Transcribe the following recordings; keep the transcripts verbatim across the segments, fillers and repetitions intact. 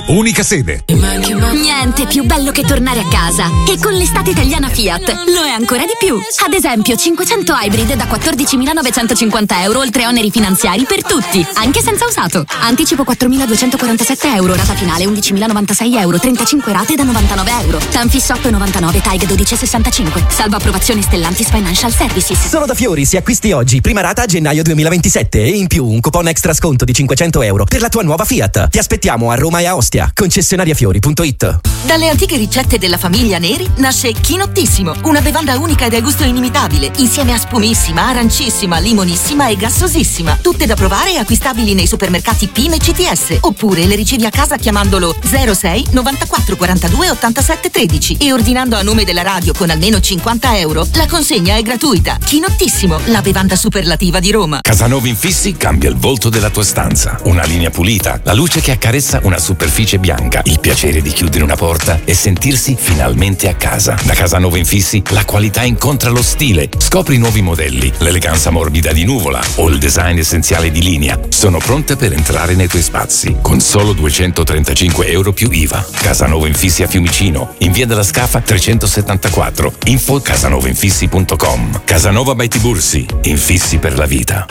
unica sede. Niente più bello che tornare a casa. E con l'estate italiana Fiat lo è ancora di più. Ad esempio cinquecento Hybrid da quattordicimilanovecentocinquanta euro oltre oneri finanziari per tutti, anche senza usato. Anticipo quattromiladuecentoquarantasette euro, rata finale undicimilanovantasei euro, trentacinque rate da novantanove euro. Tanfis otto virgola novantanove, Taig dodici virgola sessantacinque. Salvo approvazione Stellantis Financial Services. Solo da Fiori, se acquisti oggi, prima rata a gennaio duemilaventisette e in più un coupon extra sconto di cinquecento euro per la tua nuova Fiat. Ti aspettiamo a Roma e a Ostia. Concessionariafiori punto it. Dalle antiche ricette della famiglia Neri nasce Chinottissimo, una bevanda unica e dal gusto inimitabile, insieme a spumissima, arancissima, limonissima e gassosissima. Tutte da provare e acquistabili nei supermercati Pime e C T S. Oppure le ricevi a casa chiamandolo zero sei novantaquattro quarantadue ottantasette tredici e ordinando a nome della radio con almeno cinquanta euro. La consegna è gratuita. Chinottissimo, la bevanda superlativa di Roma. Casanova Infissi cambia il volto della tua stanza. Una linea pulita, la luce che accarezza una superficie bianca, il piacere di chiudere una porta e sentirsi finalmente a casa. Da Casanova Infissi la qualità incontra lo stile. Scopri nuovi modelli, l'eleganza morbida di Nuvola o il design essenziale di Linea. Sono pronte per entrare nei tuoi spazi con solo duecentotrentacinque euro più I V A. Casanova Infissi a Fiumicino, in via della Scafa trecentosettantaquattro. Info casanovainfissi punto com. Casanova by Tibursi, infissi per la vita.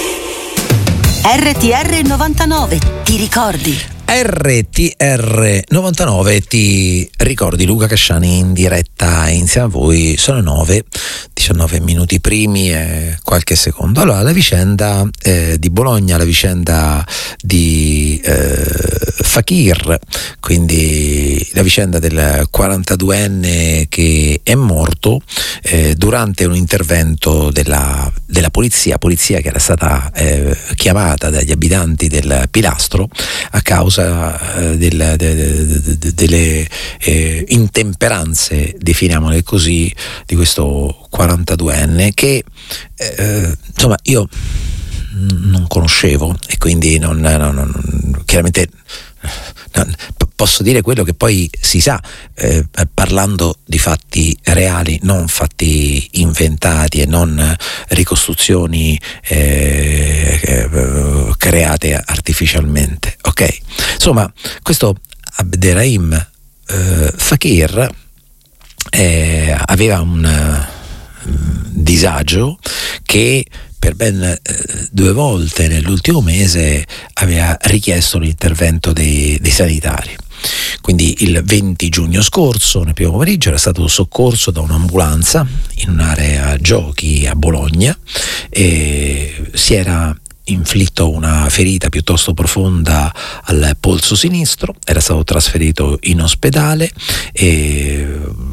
R T R novantanove, ti ricordi? R T R novantanove, ti ricordi? Luca Casciani in diretta insieme a voi. Sono nove, diciannove minuti primi e qualche secondo. Allora, la vicenda eh, di Bologna, la vicenda di eh, Fakir, quindi la vicenda del quarantaduenne che è morto eh, durante un intervento della, della polizia, polizia che era stata eh, chiamata dagli abitanti del Pilastro a causa Del, de, de, de, delle eh, intemperanze, definiamole così, di questo quarantaduenne che eh, insomma io non conoscevo e quindi non, non, non chiaramente non, posso dire quello che poi si sa eh, parlando di fatti reali, non fatti inventati e non ricostruzioni eh, eh, create artificialmente, ok? Insomma, questo Abderrahim eh, Fakir eh, aveva un uh, disagio che per ben eh, due volte nell'ultimo mese aveva richiesto l'intervento dei, dei sanitari. Quindi il venti giugno scorso, nel primo pomeriggio, era stato soccorso da un'ambulanza in un'area giochi a Bologna e si era inflitto una ferita piuttosto profonda al polso sinistro, era stato trasferito in ospedale e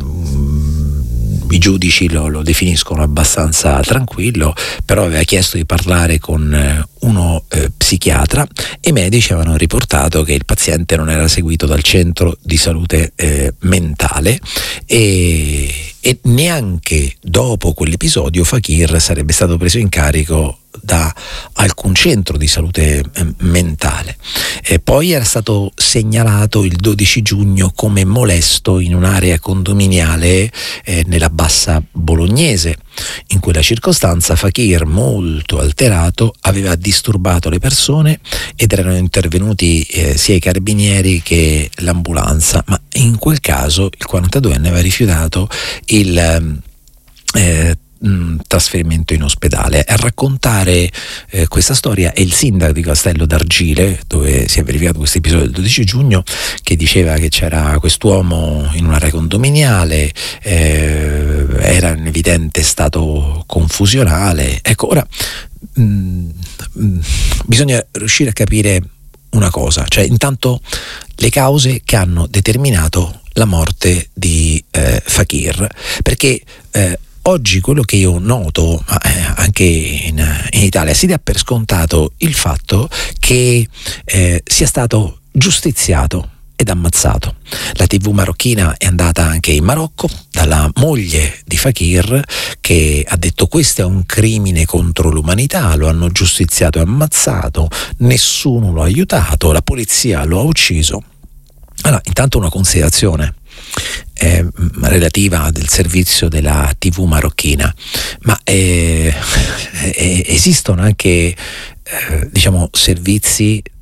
i giudici lo, lo definiscono abbastanza tranquillo, però aveva chiesto di parlare con uno eh, psichiatra e i medici avevano riportato che il paziente non era seguito dal centro di salute eh, mentale e, e neanche dopo quell'episodio Fakir sarebbe stato preso in carico da alcun centro di salute eh, mentale. E poi era stato segnalato il dodici giugno come molesto in un'area condominiale eh, nella bassa bolognese. In quella circostanza Fakir, molto alterato, aveva disturbato le persone ed erano intervenuti eh, sia i carabinieri che l'ambulanza, ma in quel caso il quarantaduenne aveva rifiutato il eh, trasferimento in ospedale. A raccontare eh, questa storia è il sindaco di Castello d'Argile, dove si è verificato questo episodio del dodici giugno, che diceva che c'era quest'uomo in un'area condominiale, eh, era in evidente stato confusionale. Ecco, ora mh, mh, bisogna riuscire a capire una cosa, cioè intanto le cause che hanno determinato la morte di eh, Fakir, perché eh, oggi quello che io noto, ma anche in, in Italia, si dà per scontato il fatto che eh, sia stato giustiziato ed ammazzato. La tivù marocchina è andata anche in Marocco dalla moglie di Fakir, che ha detto: questo è un crimine contro l'umanità, lo hanno giustiziato e ammazzato, nessuno lo ha aiutato, la polizia lo ha ucciso. Allora, intanto una considerazione eh, relativa del servizio della tivù marocchina, ma eh, eh, esistono anche eh, diciamo servizi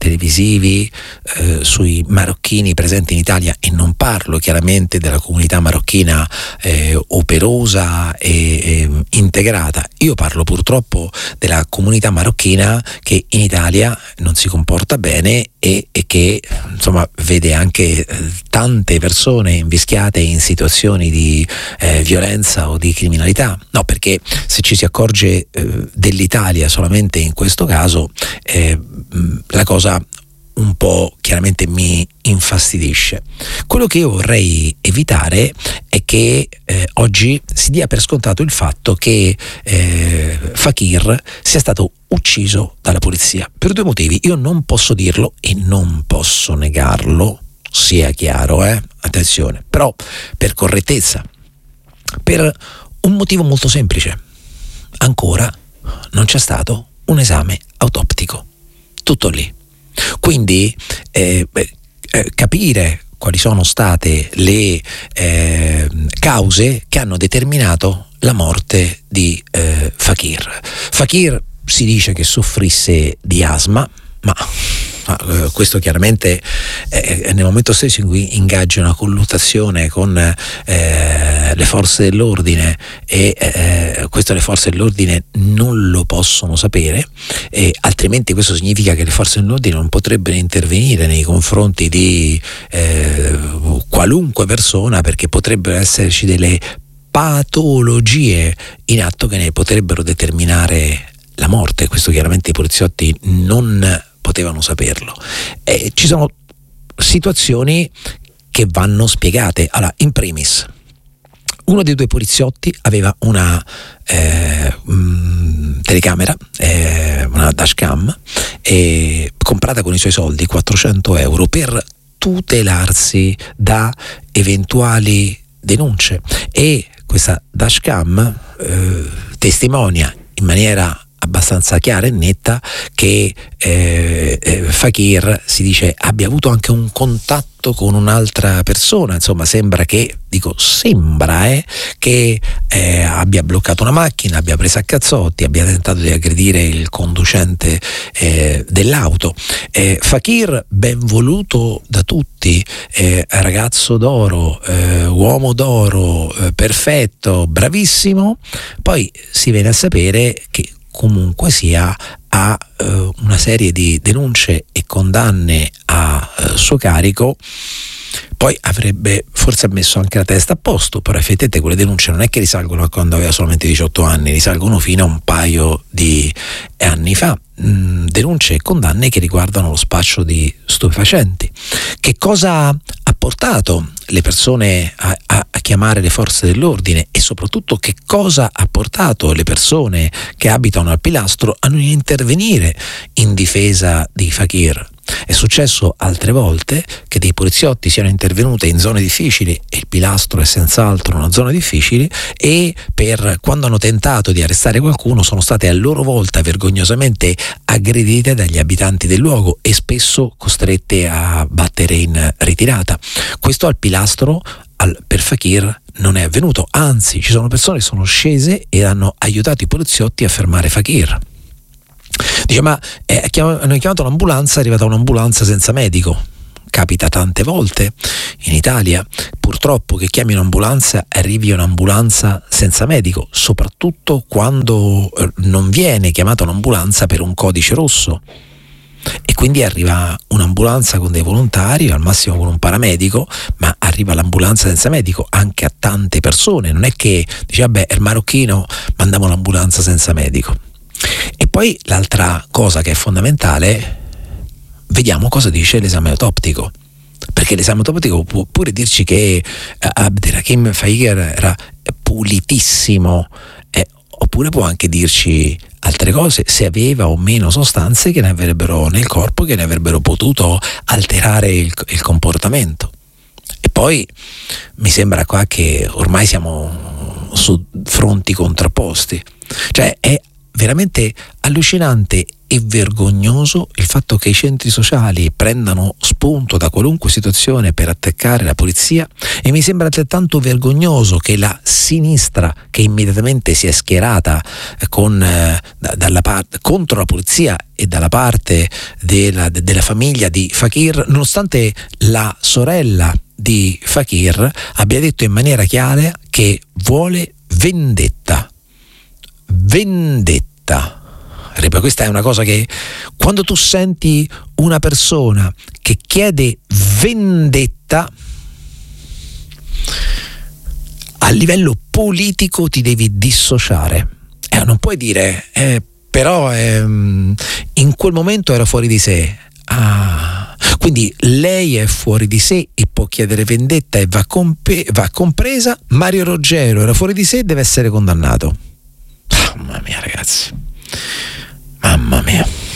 televisivi eh, sui marocchini presenti in Italia, e non parlo chiaramente della comunità marocchina eh, operosa e eh, integrata, io parlo purtroppo della comunità marocchina che in Italia non si comporta bene e, e che insomma vede anche eh, tante persone invischiate in situazioni di eh, violenza o di criminalità. No, perché se ci si accorge eh, dell'Italia solamente in questo caso, eh, la cosa un po' chiaramente mi infastidisce. Quello che io vorrei evitare è che eh, oggi si dia per scontato il fatto che eh, Fakir sia stato ucciso dalla polizia per due motivi. Io non posso dirlo e non posso negarlo, sia chiaro, eh? Attenzione, però per correttezza, per un motivo molto semplice: ancora non c'è stato un esame autoptico, tutto lì. Quindi eh, eh, capire quali sono state le eh, cause che hanno determinato la morte di eh, Fakir. Fakir si dice che soffrisse di asma, ma Ma, eh, questo chiaramente eh, nel momento stesso in cui ingaggia una colluttazione con eh, le forze dell'ordine e eh, questo le forze dell'ordine non lo possono sapere, e altrimenti questo significa che le forze dell'ordine non potrebbero intervenire nei confronti di eh, qualunque persona, perché potrebbero esserci delle patologie in atto che ne potrebbero determinare la morte. Questo chiaramente i poliziotti non potevano saperlo. Eh, ci sono situazioni che vanno spiegate. Allora, in primis, uno dei due poliziotti aveva una eh, mh, telecamera, eh, una dashcam, eh, comprata con i suoi soldi, quattrocento euro, per tutelarsi da eventuali denunce, e questa dashcam eh, testimonia in maniera abbastanza chiara e netta che eh, eh, Fakir, si dice, abbia avuto anche un contatto con un'altra persona. Insomma, sembra che, dico sembra eh, che eh, abbia bloccato una macchina, abbia preso a cazzotti, abbia tentato di aggredire il conducente eh, dell'auto. eh, Fakir, ben voluto da tutti, eh, ragazzo d'oro, eh, uomo d'oro, eh, perfetto, bravissimo, poi si viene a sapere che comunque sia ha eh, una serie di denunce e condanne a eh, suo carico. Poi avrebbe forse messo anche la testa a posto, però effettivamente quelle denunce non è che risalgono a quando aveva solamente diciotto anni, risalgono fino a un paio di anni fa. Mm, denunce e condanne che riguardano lo spaccio di stupefacenti. Che cosa ha portato le persone a, a, a chiamare le forze dell'ordine, e soprattutto che cosa ha portato le persone che abitano al Pilastro a non intervenire in difesa di Fakir? È successo altre volte che dei poliziotti siano intervenuti in zone difficili, e il Pilastro è senz'altro una zona difficile, e per quando hanno tentato di arrestare qualcuno sono state a loro volta vergognosamente aggredite dagli abitanti del luogo e spesso costrette a battere in ritirata. Questo al Pilastro, al, per Fakir, non è avvenuto, anzi ci sono persone che sono scese e hanno aiutato i poliziotti a fermare Fakir. Dice, ma eh, chiam- hanno chiamato un'ambulanza, è arrivata un'ambulanza senza medico. Capita tante volte in Italia, purtroppo, che chiami un'ambulanza, arrivi un'ambulanza senza medico, soprattutto quando eh, non viene chiamata un'ambulanza per un codice rosso, e quindi arriva un'ambulanza con dei volontari, al massimo con un paramedico, ma arriva l'ambulanza senza medico anche a tante persone. Non è che dice, vabbè, è il marocchino, mandiamo l'ambulanza senza medico. E poi l'altra cosa che è fondamentale, vediamo cosa dice l'esame autoptico, perché l'esame autoptico può pure dirci che Abderrahim Fakir era pulitissimo, eh, oppure può anche dirci altre cose, se aveva o meno sostanze che ne avrebbero nel corpo, che ne avrebbero potuto alterare il, il comportamento. E poi mi sembra qua che ormai siamo su fronti contrapposti, cioè è veramente allucinante è vergognoso il fatto che i centri sociali prendano spunto da qualunque situazione per attaccare la polizia, e mi sembra altrettanto vergognoso che la sinistra, che immediatamente si è schierata con, eh, dalla parte, contro la polizia e dalla parte della, della famiglia di Fakir, nonostante la sorella di Fakir abbia detto in maniera chiara che vuole vendetta. Vendetta. Questa è una cosa che, quando tu senti una persona che chiede vendetta, a livello politico ti devi dissociare. Eh, non puoi dire eh, però ehm, in quel momento era fuori di sé. Ah, quindi lei è fuori di sé e può chiedere vendetta e va, compe- va compresa. Mario Roggero era fuori di sé e deve essere condannato. Mamma mia, ragazzi, mamma mia.